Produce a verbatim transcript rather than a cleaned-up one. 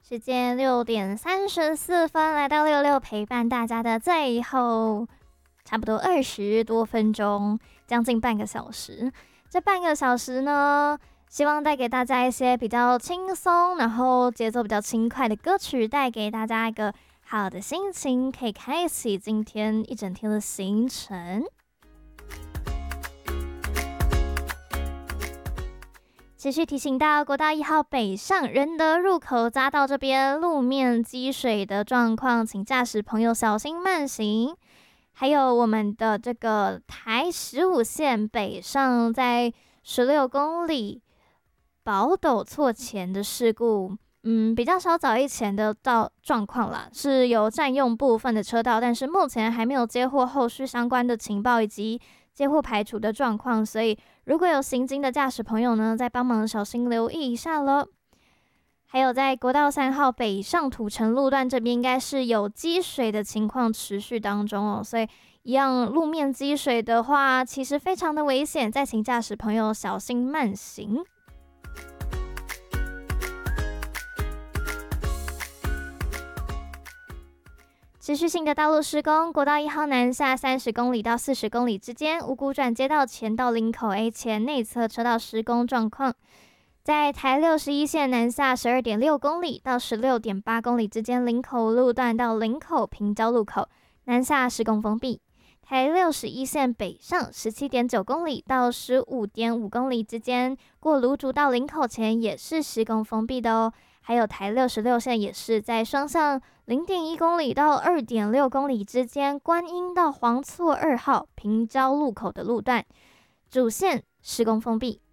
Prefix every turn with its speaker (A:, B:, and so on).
A: 时间六点三十四分，来到六六陪伴大家的最后差不多二十多分钟，将近半个小时。这半个小时呢，希望带给大家一些比较轻松，然后节奏比较轻快的歌曲，带给大家一个好的心情，可以开启今天一整天的行程。持续提醒到国道一号北上仁德入口匝道这边路面积水的状况，请驾驶朋友小心慢行。还有我们的这个台十五线北上在十六公里宝斗错前的事故，嗯，比较稍早以前的到状况啦，是有占用部分的车道，但是目前还没有接获后续相关的情报以及接获排除的状况，所以如果有行经的驾驶朋友呢，再帮忙小心留意一下了。还有在国道三号北上土城路段这边，应该是有积水的情况持续当中哦，所以一样路面积水的话，其实非常的危险，再请驾驶朋友小心慢行。持续性的道路施工，国道一号南下三十公里到四十公里之间，五股转接道前到林口 A 前内侧车道施工状况。在台六十一线南下十二点六公里到十六点八公里之间，林口路段到林口平交路口南下施工封闭。台六十一线北上十七点九公里到十五点五公里之间，过芦竹到林口前也是施工封闭的哦。还有台六十六线也是在双向零点一公里到二点六公里之间，观音到黄厝二号平交路口的路段主线施工封闭。